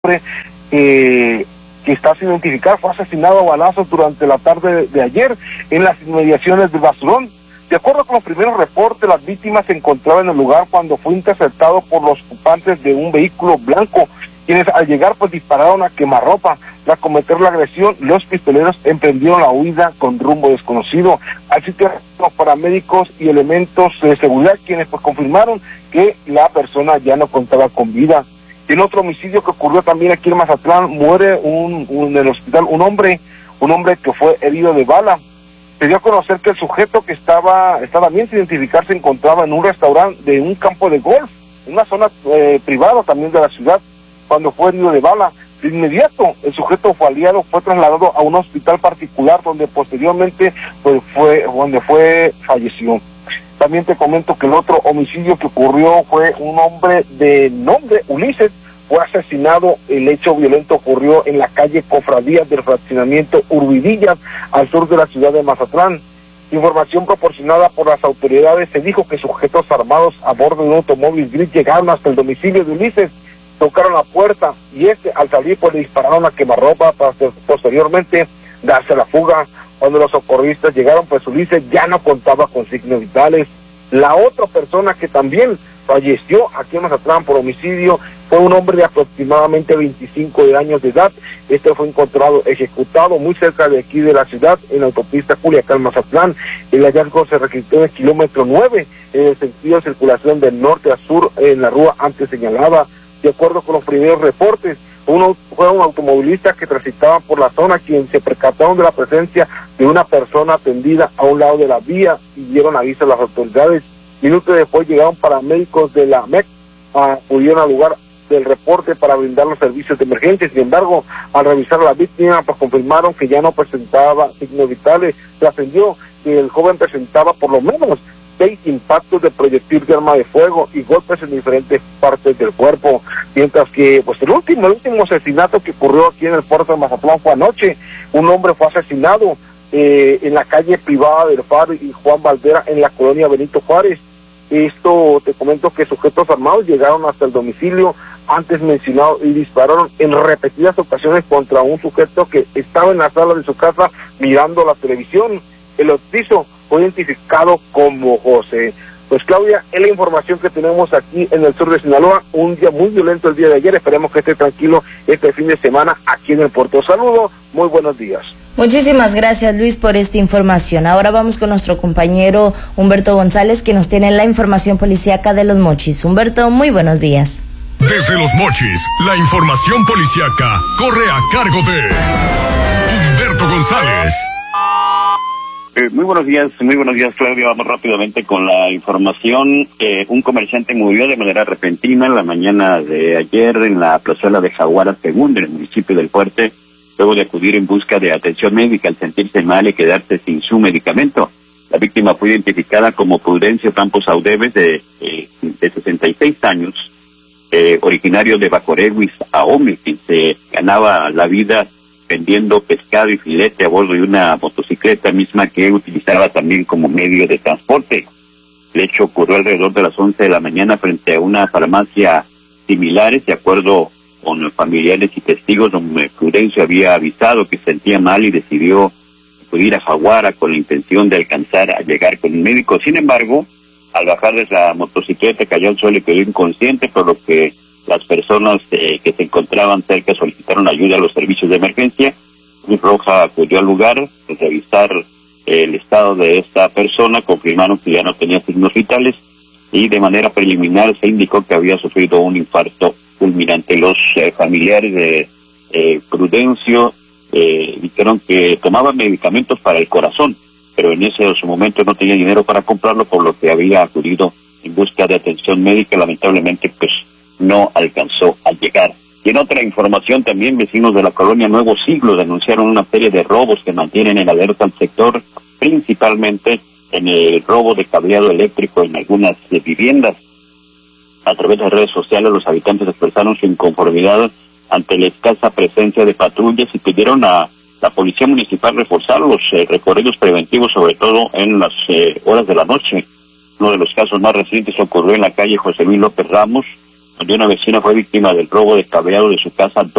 que está sin identificar, fue asesinado a balazos durante la tarde de ayer en las inmediaciones del basurón. De acuerdo con los primeros reportes, las víctimas se encontraban en el lugar cuando fue interceptado por los ocupantes de un vehículo blanco, quienes al llegar pues dispararon a quemarropa. Tras cometer la agresión, los pistoleros emprendieron la huida con rumbo desconocido. Al sitio los paramédicos y elementos de seguridad, quienes pues confirmaron que la persona ya no contaba con vida. En otro homicidio que ocurrió también aquí en Mazatlán, muere en el hospital un hombre que fue herido de bala. Se dio a conocer que el sujeto que estaba bien sin identificar se encontraba en un restaurante de un campo de golf, en una zona privada también de la ciudad, cuando fue herido de bala. De inmediato, el sujeto fue trasladado a un hospital particular donde posteriormente falleció. También te comento que el otro homicidio que ocurrió fue un hombre de nombre Ulises, fue asesinado. El hecho violento ocurrió en la calle Cofradías del fraccionamiento Urbidillas, al sur de la ciudad de Mazatlán. Información proporcionada por las autoridades, se dijo que sujetos armados a bordo de un automóvil gris llegaron hasta el domicilio de Ulises, tocaron la puerta y al salir pues le dispararon a quemarropa para posteriormente darse la fuga. Cuando los socorristas llegaron, pues Ulises ya no contaba con signos vitales. La otra persona que también falleció aquí en Mazatlán por homicidio fue un hombre de aproximadamente 25 años de edad. Este fue encontrado ejecutado muy cerca de aquí de la ciudad, en la autopista Culiacán-Mazatlán. El hallazgo se registró en el kilómetro 9, en el sentido de circulación del norte a sur, en la rúa antes señalada. De acuerdo con los primeros reportes, fue un automovilista que transitaba por la zona quien se percataron de la presencia de una persona tendida a un lado de la vía y dieron aviso a las autoridades. Minutos después llegaron paramédicos de la MEC, acudieron al lugar del reporte para brindar los servicios de emergencia. Sin embargo, al revisar a la víctima, pues confirmaron que ya no presentaba signos vitales. Trascendió que el joven presentaba por lo menos 6 impactos de proyectil de arma de fuego y golpes en diferentes partes del cuerpo, mientras que pues el último asesinato que ocurrió aquí en el puerto de Mazatlán fue anoche. Un hombre fue asesinado en la calle privada del Faro y Juan Valdera, en la colonia Benito Juárez. Esto te comento que sujetos armados llegaron hasta el domicilio antes mencionado y dispararon en repetidas ocasiones contra un sujeto que estaba en la sala de su casa mirando la televisión. El occiso fue identificado como José. Pues Claudia, es la información que tenemos aquí en el sur de Sinaloa. Un día muy violento el día de ayer. Esperemos que esté tranquilo este fin de semana aquí en el puerto. Saludos, muy buenos días. Muchísimas gracias, Luis, por esta información. Ahora vamos con nuestro compañero Humberto González, que nos tiene la información policíaca de Los Mochis. Humberto, muy buenos días. Desde Los Mochis, la información policíaca corre a cargo de Humberto González. Muy buenos días, Claudia. Vamos rápidamente con la información. Un comerciante murió de manera repentina en la mañana de ayer en la plazuela de Jaguara Segunda, en el municipio del Fuerte, luego de acudir en busca de atención médica al sentirse mal y quedarse sin su medicamento. La víctima fue identificada como Prudencio Campos Audeves, de 66 años, originario de Bacoreguis, Ahome, quien se ganaba la vida vendiendo pescado y filete a bordo de una motocicleta misma que utilizaba también como medio de transporte. El hecho ocurrió alrededor de las 11 de la mañana frente a una farmacia similares, de acuerdo con familiares y testigos, donde Prudencio había avisado que se sentía mal y decidió acudir a Jaguara con la intención de alcanzar a llegar con un médico. Sin embargo, al bajar de la motocicleta cayó al suelo y quedó inconsciente, por lo que las personas que se encontraban cerca solicitaron ayuda a los servicios de emergencia. Cruz Roja acudió al lugar, de revisar el estado de esta persona, confirmaron que ya no tenía signos vitales y de manera preliminar se indicó que había sufrido un infarto fulminante. Los familiares de Prudencio dijeron que tomaba medicamentos para el corazón, pero en ese momento no tenía dinero para comprarlo, por lo que había acudido en busca de atención médica. Lamentablemente, pues no alcanzó a llegar. Y en otra información también, vecinos de la colonia Nuevo Siglo denunciaron una serie de robos que mantienen en alerta al sector, principalmente en el robo de cableado eléctrico en algunas viviendas. A través de redes sociales, los habitantes expresaron su inconformidad ante la escasa presencia de patrullas y pidieron a la policía municipal reforzar los recorridos preventivos, sobre todo en las horas de la noche. Uno de los casos más recientes ocurrió en la calle José Luis López Ramos, donde una vecina fue víctima del robo descabellado de su casa